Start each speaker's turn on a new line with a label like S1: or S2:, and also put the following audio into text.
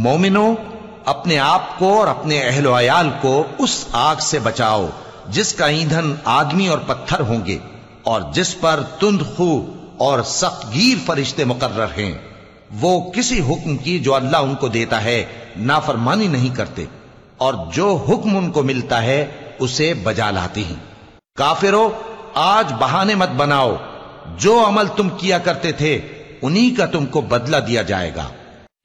S1: मोमिनो, अपने आप को और अपने अहलो अयाल को उस आग से बचाओ जिसका ईंधन आदमी और पत्थर होंगे और जिस पर तुंद खू और सख्तगीर फरिश्ते मुकर्रर हैं। वो किसी हुक्म की जो अल्लाह उनको देता है नाफरमानी नहीं करते और जो हुक्म उनको मिलता है उसे बजा लाते हैं। काफिरों, आज बहाने मत बनाओ, जो अमल तुम किया करते थे उन्हीं का तुमको बदला दिया जाएगा।